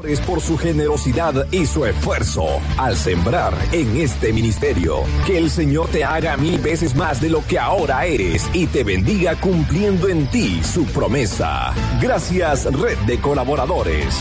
Por su generosidad y su esfuerzo al sembrar en este ministerio. Que el Señor te haga 1000 veces más de lo que ahora eres y te bendiga cumpliendo en ti su promesa. Gracias, Red de Colaboradores.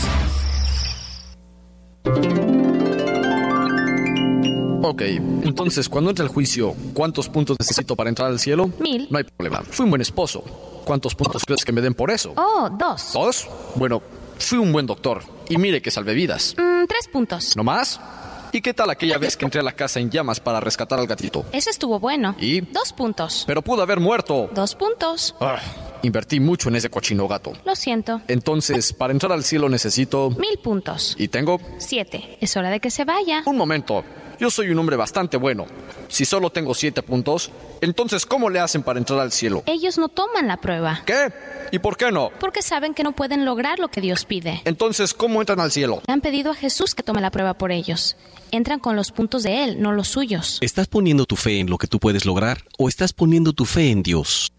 Ok, entonces cuando entre el juicio, ¿cuántos puntos necesito para entrar al cielo? 1000. No hay problema. Fui un buen esposo. ¿Cuántos puntos crees que me den por eso? 2. ¿2? Bueno, fui un buen doctor. Y mire que salvé vidas. 3 puntos. ¿No más? ¿Y qué tal aquella vez que entré a la casa en llamas para rescatar al gatito? Eso estuvo bueno. ¿Y? 2 puntos. Pero pudo haber muerto. 2 puntos. Invertí mucho en ese cochino gato. Lo siento. Entonces, para entrar al cielo necesito... 1000 puntos. ¿Y tengo? 7. Es hora de que se vaya. Un momento. Yo soy un hombre bastante bueno. Si solo tengo 7 puntos, entonces ¿cómo le hacen para entrar al cielo? Ellos no toman la prueba. ¿Qué? ¿Y por qué no? Porque saben que no pueden lograr lo que Dios pide. Entonces, ¿cómo entran al cielo? Le han pedido a Jesús que tome la prueba por ellos. Entran con los puntos de Él, no los suyos. ¿Estás poniendo tu fe en lo que tú puedes lograr o estás poniendo tu fe en Dios?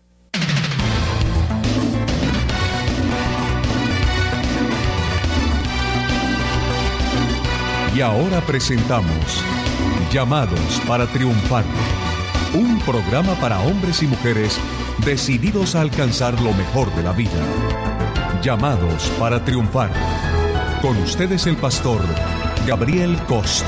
Y ahora presentamos Llamados para Triunfar, un programa para hombres y mujeres decididos a alcanzar lo mejor de la vida. Llamados para Triunfar. Con ustedes el pastor Gabriel Cost.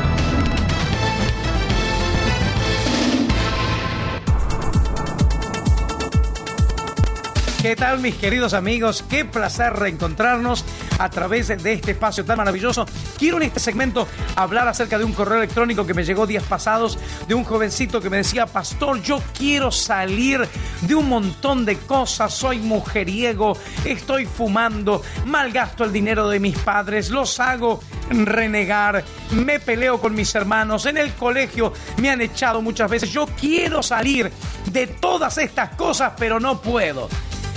¿Qué tal, mis queridos amigos? Qué placer reencontrarnos a través de este espacio tan maravilloso. Quiero en este segmento hablar acerca de un correo electrónico que me llegó días pasados de un jovencito que me decía: pastor, yo quiero salir de un montón de cosas, soy mujeriego, estoy fumando, malgasto el dinero de mis padres, los hago renegar, me peleo con mis hermanos, en el colegio me han echado muchas veces, yo quiero salir de todas estas cosas, pero no puedo.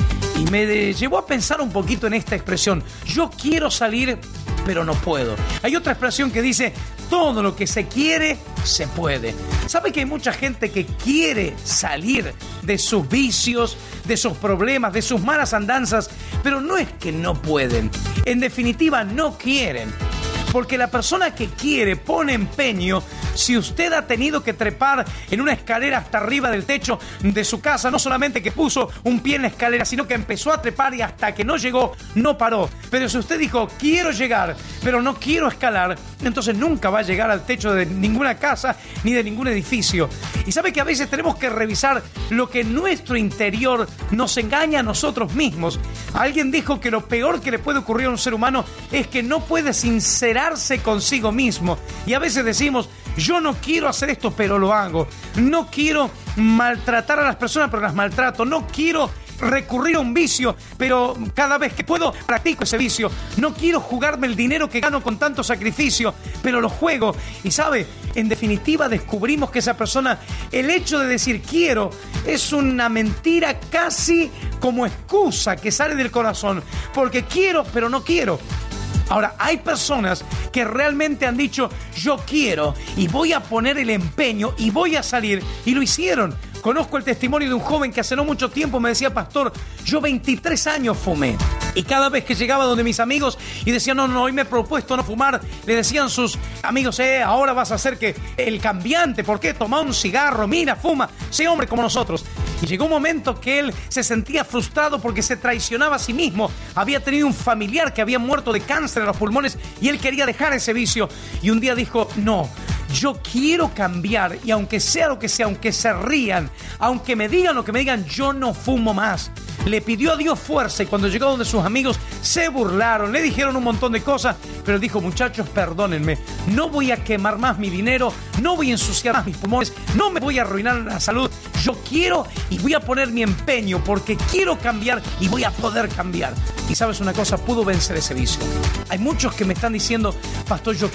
Y me llevó a pensar un poquito en esta expresión: yo quiero salir, pero no puedo. Hay otra expresión que dice: todo lo que se quiere, se puede. ¿Sabe que hay mucha gente que quiere salir de sus vicios, de sus problemas, de sus malas andanzas, pero no es que no pueden? En definitiva, no quieren. Porque la persona que quiere pone empeño. Si usted ha tenido que trepar en una escalera hasta arriba del techo de su casa, no solamente que puso un pie en la escalera, sino que empezó a trepar y hasta que no llegó, no paró. Pero si usted dijo: quiero llegar, pero no quiero escalar, entonces nunca va a llegar al techo de ninguna casa ni de ningún edificio. Y sabe que a veces tenemos que revisar lo que en nuestro interior nos engaña a nosotros mismos. Alguien dijo que lo peor que le puede ocurrir a un ser humano es que no puede sincerarse consigo mismo. Y a veces decimos: yo no quiero hacer esto, pero lo hago. No quiero maltratar a las personas, pero las maltrato. No quiero recurrir a un vicio, pero cada vez que puedo practico ese vicio. No quiero jugarme el dinero que gano con tanto sacrificio, pero lo juego. Y sabe, en definitiva descubrimos que esa persona, el hecho de decir quiero, es una mentira casi como excusa que sale del corazón. Porque quiero, pero no quiero. Ahora, hay personas que realmente han dicho: yo quiero y voy a poner el empeño y voy a salir, y lo hicieron. Conozco el testimonio de un joven que hace no mucho tiempo me decía: pastor, yo 23 años fumé. Y cada vez que llegaba donde mis amigos y decían: no, hoy me he propuesto no fumar, le decían sus amigos: ahora vas a hacer que el cambiante, ¿por qué? Toma un cigarro, mira, fuma, sé hombre como nosotros. Y llegó un momento que él se sentía frustrado porque se traicionaba a sí mismo. Había tenido un familiar que había muerto de cáncer en los pulmones y él quería dejar ese vicio. Y un día dijo: no, yo quiero cambiar, y aunque sea lo que sea, aunque se rían, aunque me digan lo que me digan, yo no fumo más. Le pidió a Dios fuerza, y cuando llegó donde sus amigos se burlaron, le dijeron un montón de cosas, pero dijo: muchachos, perdónenme, no voy a quemar más mi dinero, no voy a ensuciar más mis pulmones, no me voy a arruinar la salud. Yo quiero y voy a poner mi empeño porque quiero cambiar y voy a poder cambiar. Y sabes una cosa, pudo vencer ese vicio. Hay muchos que me están diciendo: pastor, yo